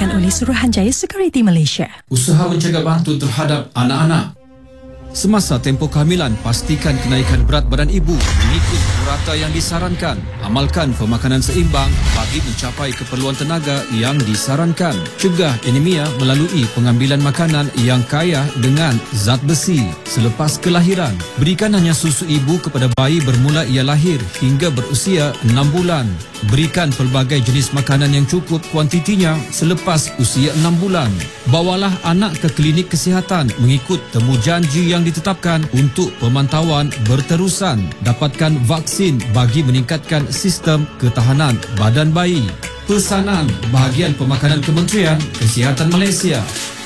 disampaikan oleh Suruhanjaya Security Malaysia. Usaha mencegah bantu terhadap anak-anak. Semasa tempoh kehamilan, pastikan kenaikan berat badan ibu mengikut purata yang disarankan. Amalkan pemakanan seimbang bagi mencapai keperluan tenaga yang disarankan. Cegah anemia melalui pengambilan makanan yang kaya dengan zat besi. Selepas kelahiran, berikan hanya susu ibu kepada bayi bermula ia lahir hingga berusia 6 bulan. Berikan pelbagai jenis makanan yang cukup kuantitinya selepas usia 6 bulan. Bawalah anak ke klinik kesihatan mengikut temu janji yang ditetapkan untuk pemantauan berterusan. Dapatkan vaksin bagi meningkatkan sistem ketahanan badan bayi. Pesanan bahagian pemakanan Kementerian Kesihatan Malaysia.